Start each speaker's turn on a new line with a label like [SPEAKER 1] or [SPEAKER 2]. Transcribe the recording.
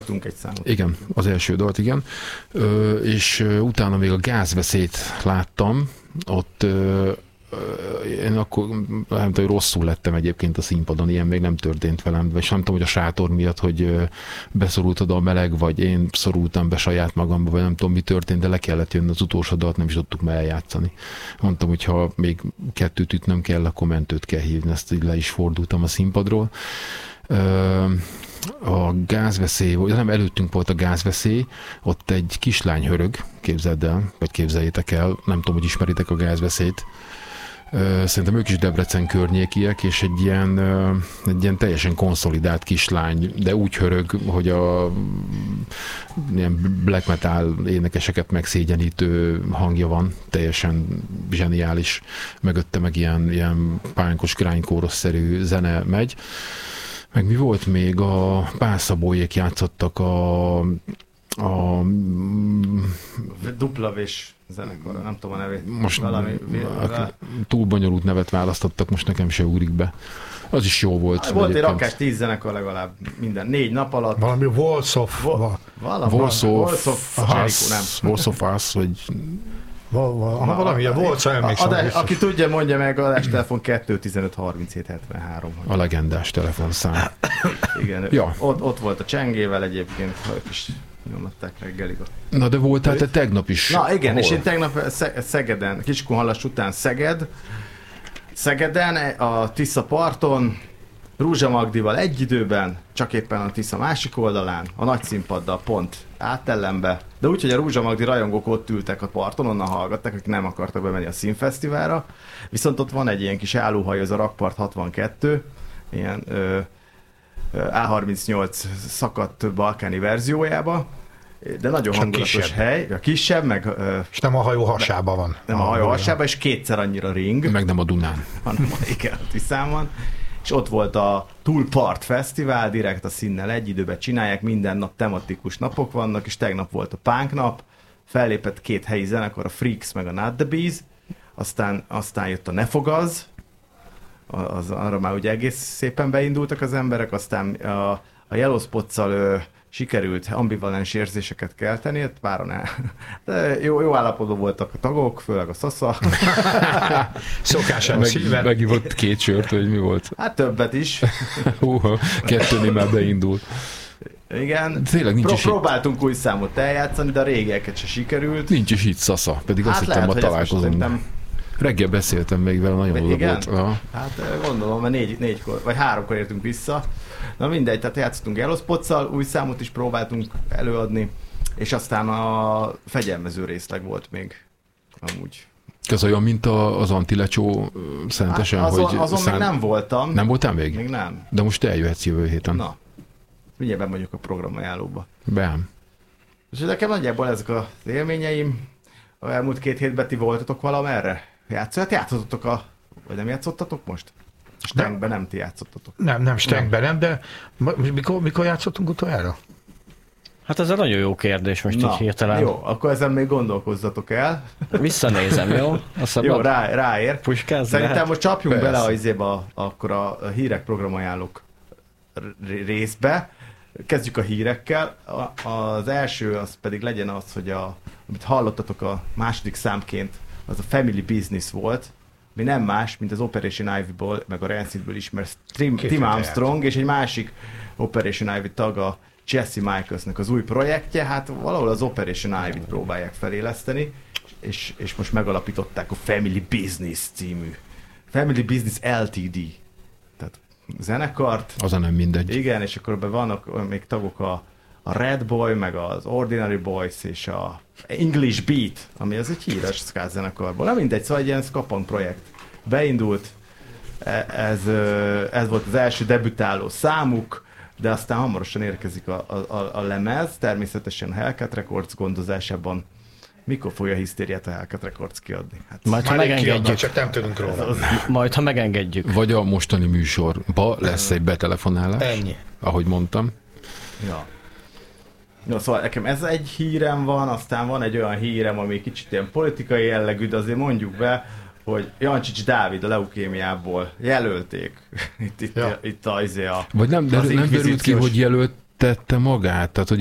[SPEAKER 1] egy számot.
[SPEAKER 2] Igen, az első dalt, igen. És utána még a Gázveszélyt láttam, ott én akkor nem tudom, hogy rosszul lettem egyébként a színpadon, ilyen még nem történt velem, és nem tudom, hogy a sátor miatt, hogy beszorult oda a meleg, vagy én szorultam be saját magamba, vagy nem tudom, mi történt, de le kellett jönni az utolsó dalt, nem is tudtuk már eljátszani. Mondtam, hogy ha még 2 ütnöm kell, akkor mentőt kell hívni, ezt így le is fordultam a színpadról. A Gázveszély, nem, előttünk volt a Gázveszély, ott egy kislány hörög, képzeld el, vagy képzeljétek el, nem tudom, hogy ismeritek a Gázveszélyt. Szerintem ők is Debrecen környékiek, és egy ilyen teljesen konszolidált kislány, de úgy hörög, hogy ilyen black metal énekeseket megszégyenítő hangja van, teljesen zseniális, mögötte meg ilyen pánkos grindcore-szerű zene megy. Meg mi volt még? A Pálszabóék játszottak a
[SPEAKER 1] Duplavés zenekar, nem tudom a nevét.
[SPEAKER 2] Most túl bonyolult nevet választottak, most nekem se ugrik be. Az is jó volt.
[SPEAKER 1] Volt egy rakás 10 zenekar legalább minden 4 nap alatt.
[SPEAKER 3] Valami Walsoff.
[SPEAKER 2] Walsoff, vagy...
[SPEAKER 3] Valami, Walsoff, emlékszem.
[SPEAKER 1] Aki tudja, mondja meg, adástelefon 215 37 73.
[SPEAKER 2] A legendás telefonszám.
[SPEAKER 1] Igen,
[SPEAKER 2] ja.
[SPEAKER 1] Ott volt a csengével egyébként, ők is nyomatták reggelig.
[SPEAKER 2] Na de voltál te tegnap is.
[SPEAKER 1] Na igen, hol? És én tegnap Szegeden, Kiskunhalas után Szegeden, a Tisza parton, Rúzsa Magdival egy időben, csak éppen a Tisza másik oldalán, a nagy színpaddal pont átellenbe, de úgy, hogy a Rúzsa Magdi rajongók ott ültek a parton, onnan hallgatták, akik nem akartak bemenni a színfesztiválra, viszont ott van egy ilyen kis állóhaj, az a Rakpart 62, ilyen A38 szakadt balkáni verziójába, de nagyon hangulatos kisebb hely, a kisebb, meg...
[SPEAKER 3] És nem a hajó hasában van.
[SPEAKER 1] Nem a hajó hasában, és 2-szer annyira ring.
[SPEAKER 2] Meg nem a Dunán.
[SPEAKER 1] Hanem igen, a Tiszán van. És ott volt a Túlpart Fesztivál, direkt a színnel egy időben csinálják, minden nap tematikus napok vannak, és tegnap volt a Punk nap, fellépett 2 helyi zenekar, a Freaks meg a Not The Bees, aztán jött a Nefogaz, arra már ugye egész szépen beindultak az emberek, aztán a Yellow Spots-szal sikerült ambivalens érzéseket kelteni, jó állapotban voltak a tagok, főleg a Szasza.
[SPEAKER 3] Szokásan szíven.
[SPEAKER 2] Megivott 2 sört, vagy mi volt?
[SPEAKER 1] Hát többet is.
[SPEAKER 2] Húha, 2 már beindult.
[SPEAKER 1] Igen,
[SPEAKER 2] tényleg nincs is
[SPEAKER 1] próbáltunk új számot eljátszani, de a régieket se sikerült.
[SPEAKER 2] Nincs is itt Szasza, pedig azt hittem, ma találkozom. Reggel beszéltem még vele, nagyon oda volt. Aha.
[SPEAKER 1] Hát gondolom, mert 4-kor, vagy 3-kor értünk vissza. Na mindegy, tehát játszottunk Yellow Spots-szal, új számot is próbáltunk előadni, és aztán a fegyelmező részleg volt még amúgy.
[SPEAKER 2] Ez olyan, mint az Antilecsó Szentesen,
[SPEAKER 1] hát azon még nem voltam.
[SPEAKER 2] Nem voltál még?
[SPEAKER 1] Még nem.
[SPEAKER 2] De most eljöhetsz jövő héten.
[SPEAKER 1] Na, mindjárt vagyok a programajánlóba.
[SPEAKER 2] Beám.
[SPEAKER 1] És nekem nagyjából ezek az élményeim. A elmúlt 2 hétben ti voltatok valamerre? Játszottatok vagy nem játszottatok most? Stenkben nem ti játszottatok.
[SPEAKER 3] Nem Stenkben nem, de mikor játszottunk utoljára?
[SPEAKER 4] Hát ez egy nagyon jó kérdés most így hirtelen.
[SPEAKER 1] Jó, akkor ezen még gondolkozzatok el.
[SPEAKER 4] Visszanézem, jó?
[SPEAKER 1] Jó, ráér.
[SPEAKER 4] Puskázz,
[SPEAKER 1] szerintem
[SPEAKER 4] lehet.
[SPEAKER 1] most csapjunk bele akkor a hírek programajánlók részbe. Kezdjük a hírekkel. Az első az pedig legyen az, hogy amit hallottatok a második számként, az a Family Business volt, ami nem más, mint az Operation Ivy-ból, meg a Rancidből ismert Tim Armstrong, és egy másik Operation Ivy tag, a Jesse Michaelsnek az új projektje, hát valahol az Operation Ivy-t próbálják feléleszteni, és most megalapították a Family Business című. Family Business Ltd. Tehát zenekart.
[SPEAKER 2] Az nem mindegy.
[SPEAKER 1] Igen, és akkor vannak még tagok a Red Boy, meg az Ordinary Boys, és a English Beat, ami az egy híres ska zenekarból. Nem mindegy, szóval egy ilyen ska-punk projekt beindult. Ez volt az első debütáló számuk, de aztán hamarosan érkezik a lemez, természetesen a Hellcat Records gondozásában. Mikor fogja a Hisztériát a Hellcat Records kiadni? Hát
[SPEAKER 4] majd, ha megengedjük.
[SPEAKER 3] Csak nem tudunk róla.
[SPEAKER 4] Majd, ha megengedjük.
[SPEAKER 2] Vagy a mostani műsorba lesz egy betelefonálás.
[SPEAKER 3] Ennyi.
[SPEAKER 2] Ahogy mondtam.
[SPEAKER 1] Ja. No, szóval nekem ez egy hírem van, aztán van egy olyan hírem, ami kicsit ilyen politikai jellegű, de azért mondjuk be, hogy Jancsics Dávid a leukémiából jelölték. Itt
[SPEAKER 2] Vagy nem derült ki, hogy tette magát, tehát hogy